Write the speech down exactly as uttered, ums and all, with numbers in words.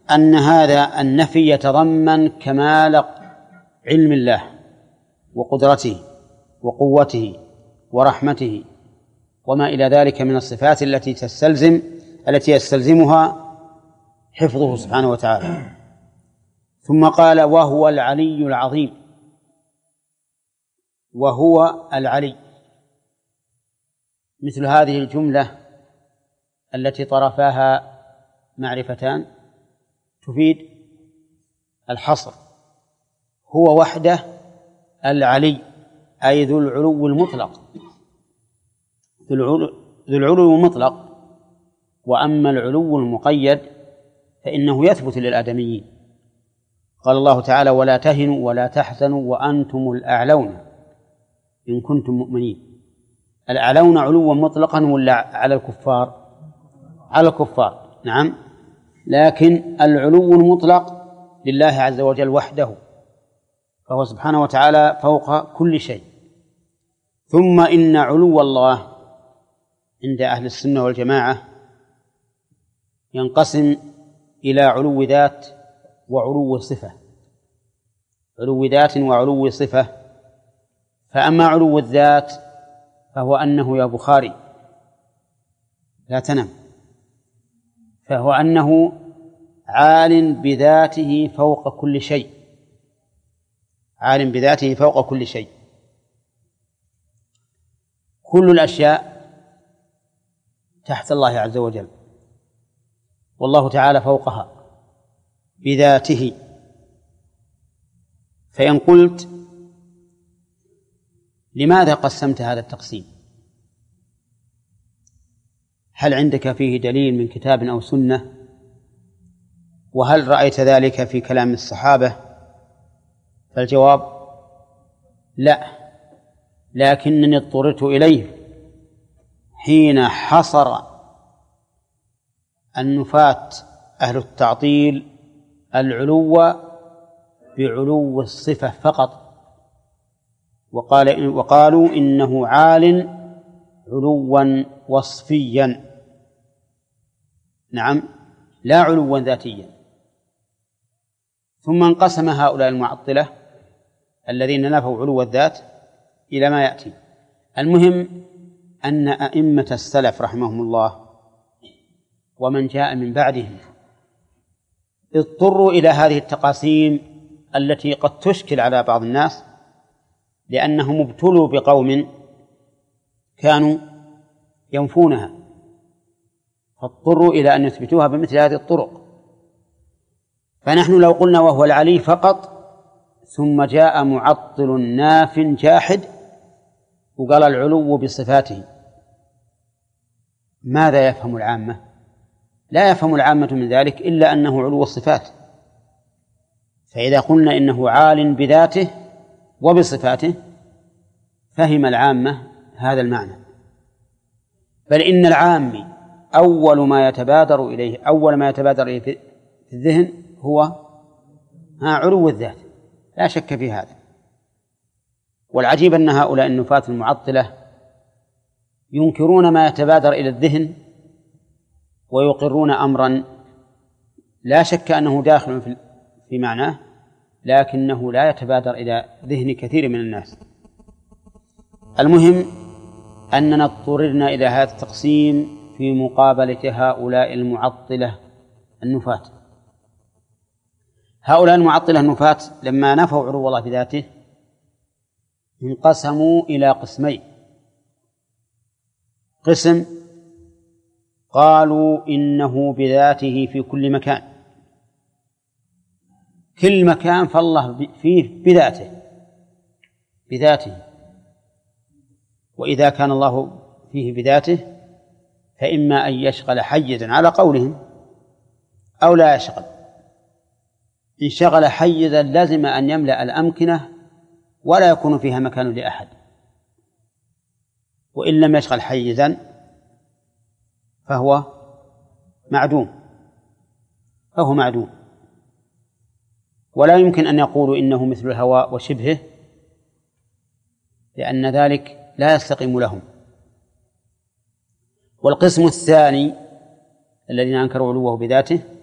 أن هذا النفي يتضمن كمال علم الله وقدرته وقوته ورحمته وما إلى ذلك من الصفات التي تستلزم التي يستلزمها حفظه سبحانه وتعالى. ثم قال وهو العلي العظيم. وهو العلي، مثل هذه الجملة التي طرفاها معرفتان تفيد الحصر. هو وحده العلي أي ذو العلو المطلق، ذو العلو المطلق. وأما العلو المقيد فإنه يثبت للآدميين. قال الله تعالى ولا تهنوا ولا تحزنوا وأنتم الأعلون إن كنتم مؤمنين. الأعلون علوا مطلقا ولا على الكفار؟ على الكفار، نعم. لكن العلو المطلق لله عز وجل وحده، فهو سبحانه وتعالى فوق كل شيء. ثم إن علو الله عند أهل السنة والجماعة ينقسم إلى علو ذات وعلو صفة، علو ذات وعلو صفة. فأما علو الذات فهو أنه يا بخاري لا تنم، فهو أنه عال بذاته فوق كل شيء، عال بذاته فوق كل شيء. كل الأشياء تحت الله عز وجل، والله تعالى فوقها بذاته. فإن قلت لماذا قسمت هذا التقسيم؟ هل عندك فيه دليل من كتاب أو سنة؟ وهل رأيت ذلك في كلام الصحابة؟ فالجواب لا، لكنني اضطررت إليه حين حصر النفاة أهل التعطيل العلو بعلو الصفة فقط، وقال وقالوا إنه عال علوا وصفيا، نعم، لا علوا ذاتيا. ثم انقسم هؤلاء المعطلة الذين نفوا علو الذات إلى ما يأتي. المهم أن أئمة السلف رحمهم الله ومن جاء من بعدهم اضطروا إلى هذه التقاسيم التي قد تشكل على بعض الناس، لأنهم ابتلوا بقوم كانوا ينفونها، فاضطروا إلى أن يثبتوها بمثل هذه الطرق. فنحن لو قلنا وهو العلي فقط ثم جاء معطل ناف جاحد وقال العلو بصفاته، ماذا يفهم العامة؟ لا يفهم العامة من ذلك إلا أنه علو الصفات. فإذا قلنا إنه عال بذاته وبصفاته فهم العامة هذا المعنى. بل إن العام أول ما يتبادر إليه أول ما يتبادر إليه في الذهن هو ها علو الذات، لا شك في هذا. والعجيب أن هؤلاء النفاة المعطلة ينكرون ما يتبادر إلى الذهن ويقرون أمرا لا شك أنه داخل في معناه، لكنه لا يتبادر إلى ذهن كثير من الناس. المهم أننا اضطررنا إلى هذا التقسيم في مقابلة هؤلاء المعطلة النفاة. هؤلاء المعطلة النفاة لما نفوا علو الله بذاته انقسموا إلى قسمين. قسم قالوا إنه بذاته في كل مكان، كل مكان فالله فيه بذاته بذاته وإذا كان الله فيه بذاته فإما أن يشغل حيزا على قولهم أو لا يشغل. إن شغل حيزا لازم أن يملأ الأمكنة ولا يكون فيها مكان لأحد، وإن لم يشغل حيزا فهو معدوم فهو معدوم ولا يمكن أن يقولوا إنه مثل الهواء وشبهه، لأن ذلك لا يستقيم لهم. والقسم الثاني الذين أنكروا علوه بذاته